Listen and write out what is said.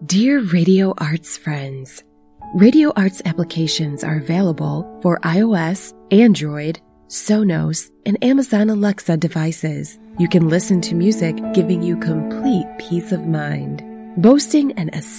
Dear Radio Arts friends, Radio Arts applications are available for iOS, Android, Sonos, and Amazon Alexa devices. You can listen to music giving you complete peace of mind. Boasting an